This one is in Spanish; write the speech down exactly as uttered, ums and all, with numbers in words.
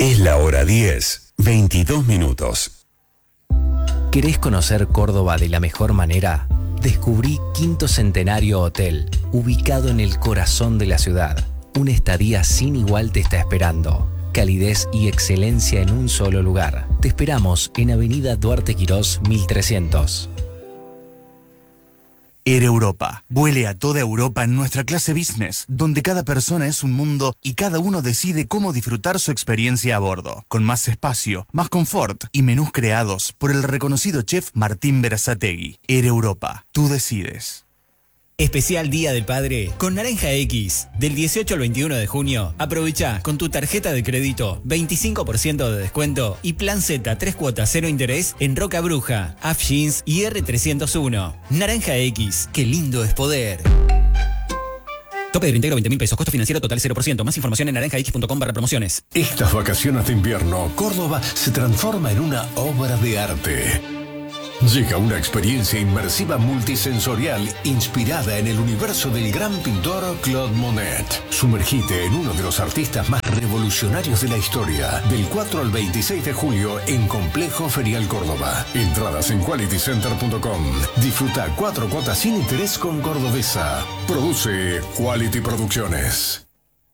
Es la hora diez, veintidós minutos. ¿Querés conocer Córdoba de la mejor manera? Descubrí Quinto Centenario Hotel, ubicado en el corazón de la ciudad. Una estadía sin igual te está esperando. Calidez y excelencia en un solo lugar. Te esperamos en Avenida Duarte Quirós mil trescientos. Air Europa. Vuele a toda Europa en nuestra clase business, donde cada persona es un mundo y cada uno decide cómo disfrutar su experiencia a bordo, con más espacio, más confort y menús creados por el reconocido chef Martín Berazategui. Air Europa. Tú decides. Especial Día del Padre con Naranja X. Del dieciocho al veintiuno de junio, aprovecha con tu tarjeta de crédito veinticinco por ciento de descuento y plan Z tres cuotas cero interés en Roca Bruja, A F Jeans y R trescientos uno. Naranja X, qué lindo es poder. Tope de reintegro veinte mil pesos, costo financiero total cero por ciento. Más información en naranja x punto com barra promociones. Estas vacaciones de invierno, Córdoba se transforma en una obra de arte. Llega una experiencia inmersiva multisensorial inspirada en el universo del gran pintor Claude Monet. Sumergite en uno de los artistas más revolucionarios de la historia. Del cuatro al veintiséis de julio en Complejo Ferial Córdoba. Entradas en quality center punto com. Disfruta cuatro cuotas sin interés con Cordobesa. Produce Quality Producciones.